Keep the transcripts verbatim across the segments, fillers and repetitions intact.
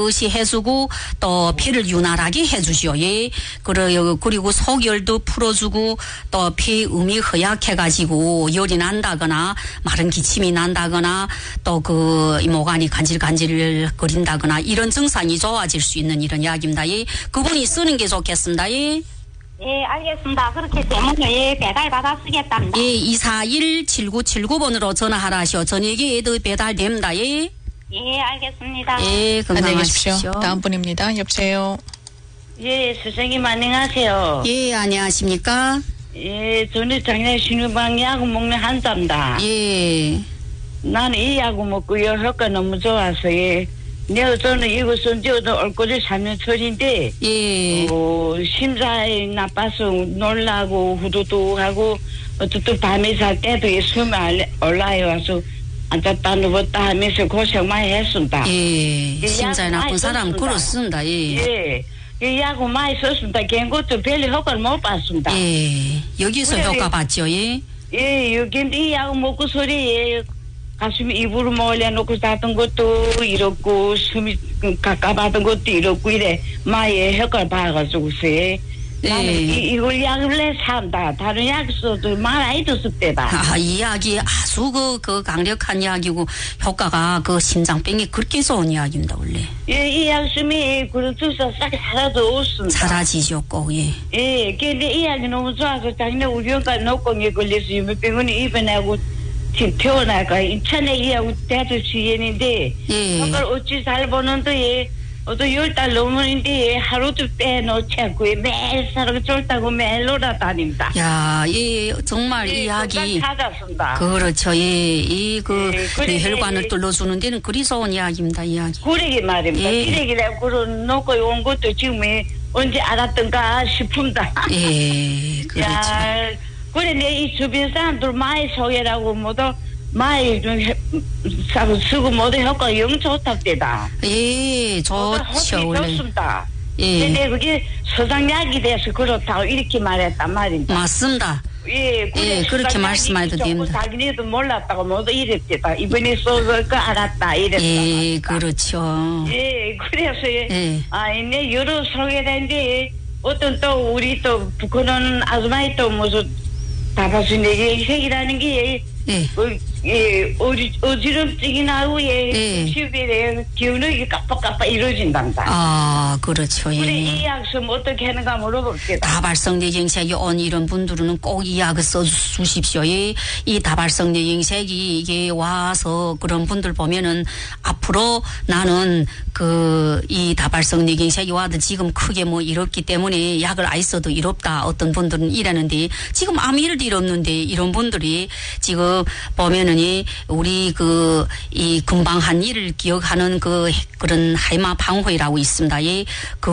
것이 해주고 또 피를 윤활하게 해주시오. 예. 그리고 그리고 속열도 풀어주고 또 폐음이 허약해가지고 열이 난다거나 마른 기침이 난다거나 또 그 이모간이 간질간질 거린다거나 이런 증상이 좋아질 수 있는 이런 약입니다. 예. 그분이 쓰는 게 좋겠습니다. 예. 예, 알겠습니다. 그렇게 되면 예, 배달 받아 쓰겠답니다. 예, 이사일 칠구칠구 번으로 전화하라시오. 저녁에도 배달됩니다. 예. 예, 알겠습니다. 예, 건강하십시오. 안녕히 계십시오. 다음 분입니다. 여보세요. 예, 선생님 안녕하세요. 예, 안녕하십니까? 예, 저는 작년에 신우방 약을 먹는 환자입니다. 예. 나는 이 약을 먹고 요 효과 너무 좋아서 예. 내가 저는 이거 쓴 지도 얼굴이 삼 년 전인데 예. 어, 심장이 나빠서 놀라고 후두둑하고 어쨌든 밤에 잘 때도 이 숨이 올라요 와서 앉았다 누웠다 하면서 고생 많이 했습니다. 예. 심장이 나쁜 사람 그렇습니다. 예. 예. 이 약을 많이 썼습니다. 걔것도 별로 효과를 못 봤습니다. 예. 여기서 그래, 효과 봤죠. 예. 예, 여기 이 약을 먹고 소리 예. 가슴이 입으로 몰려놓고 자던 것도 이렇고 숨이 가까봤던 것도 이렇고 이래 많이 효과를 봐가지고서요. 나는 예. 이, 이걸 약을 내 산다. 다른 약 써도 많이 듣을 때다. 아, 이 약이 아주 그, 그 강력한 약이고 효과가 그 심장병이 그렇게 좋은 약입니다, 원래. 예, 이 약 쓰면 그런 주사 싹 사라도 없습니다. 사라지죠, 꼭, 예. 예, 근데 이 약이 너무 좋아서 작년에 우리 형까지 녹공에 걸려서 유명병원에 입원하고 지금 태어나가 인천에 이하고 대도 지연인데 예. 그걸 어찌 잘 보는데 어도 열 달 넘었는데 하루도 빼놓지 않고 매일 사람 쫄다고 매일 놀아다닙니다. 야, 이 정말 예, 이 약이 찾았습니다. 그렇죠. 예, 이 그 예, 그래, 혈관을 예. 뚫어주는 데는 그리 좋은 약입니다, 이 약이. 그러게 말입니다. 예. 이래기래 그런 놓고 온 것도 지금 언제 알았던가 싶습니다. 예, 그렇죠. 야, 그래 내 이 주변 사람들 많이 소개라고 모두 많이 좀 해, 사고 쓰고 모두 효과 영 좋답니다. 예, 좋죠, 원래. 좋습니다. 예. 근데 그게 서장약이 돼서 그렇다고 이렇게 말했단 말입니다. 맞습니다. 예, 그래, 예, 그렇게 말씀해도 됩니다. 자기네도 몰랐다고 모두 이랬대다. 이번에 써서 그 알았다 이랬다. 예, 그렇죠. 예, 그래서 예. 아, 이제 여러 소개되는데 어떤 또 우리 또 북한은 아줌마이 또 무슨 다바순에게 색이라는 게 예. 어, 예, 어지, 어지럼증이 나고, 예, 예. 십일에 기운이 깜빡깜빡 이루어진답니다. 아, 그렇죠. 그래, 예. 이 약속 어떻게 하는가 물어볼게다. 다발성 뇌경색이 온 이런 분들은 꼭 이 약을 써주십시오. 이, 이 다발성 뇌경색이 이게 와서 그런 분들 보면은 앞으로 나는 그 이 다발성 뇌경색이 와도 지금 크게 뭐 이렇기 때문에 약을 안 써도 이롭다. 어떤 분들은 이러는데 지금 아무 일도 일 없는데 이런 분들이 지금 보면은 이 우리 그 이 금방 한 일을 기억하는 그 그런 하이마 방호이라고 있습니다. 이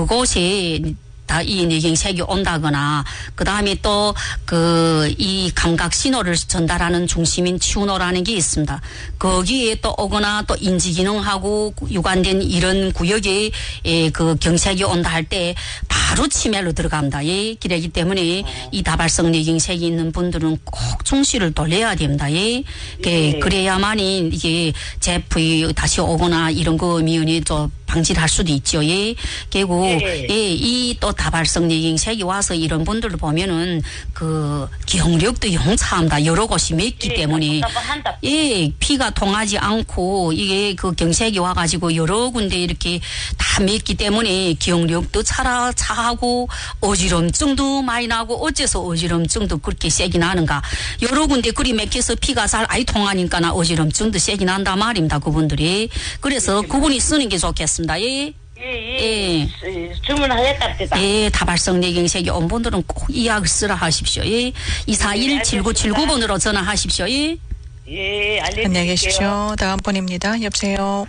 그곳에 다 이 뇌경색이 온다거나 그 다음에 또 그 이 감각 신호를 전달하는 중심인 치우노라는 게 있습니다. 거기에 또 오거나 또 인지 기능하고 유관된 이런 구역에 예, 그 경색이 온다 할 때 바로 치매로 들어갑니다. 예, 그렇기 때문에 이 다발성 뇌경색이 있는 분들은 꼭 중시를 돌려야 됩니다. 예, 예. 그래야만이 이게 제프이 다시 오거나 이런 거 미연이 좀 방지를 할 수도 있죠. 예. 그리고 예. 예, 이 또 다발성 뇌경색이 와서 이런 분들을 보면은 그 기억력도 영차합니다. 여러 곳이 맺기 예, 때문에 깜깜한다. 예, 피가 통하지 않고 이게 그 경색이 와가지고 여러 군데 이렇게 다 맺기 때문에 기억력도 차라 차하고 어지럼증도 많이 나고 어째서 어지럼증도 그렇게 세게 나는가. 여러 군데 그리 맥혀서 피가 잘 아이 통하니까 나 어지럼증도 세게 난다 말입니다. 그분들이. 그래서 그분이 쓰는 게 좋겠습니다. 예. 예, 예. 예. 주문하겠답니다. 예, 다발성 뇌경색이 온 분들은 꼭 이 약을 쓰라 하십시오. 예. 이사일 칠구칠구 번으로 전화하십시오. 예. 예, 알려드릴게요. 안녕히 계십시오. 다음 분입니다. 여보세요.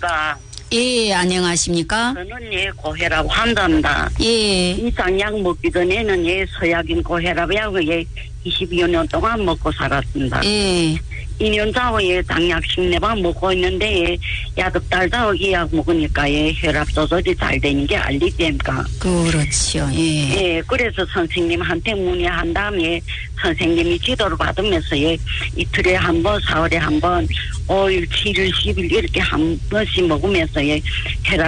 예, 안녕하십니까? 저는 예 고혈압 환자입니다. 예. 이상약 먹기 전에는 예 서약인 고혈압 약을 예 이십여 년 동안 먹고 살았습니다. 예. 이 년 자후에 당약 십내방 먹고 있는데 예, 약을 달다고 이 약 먹으니까 예 혈압 조절이 잘 되는 게 알리됩니까? 그렇죠. 예. 예, 그래서 선생님한테 문의한 다음에 선생님이 지도를 받으면서 예 이틀에 한 번, 사월에 한 번, 오일, 칠일, 십일 이렇게 한 번씩 먹으면서 예 혈압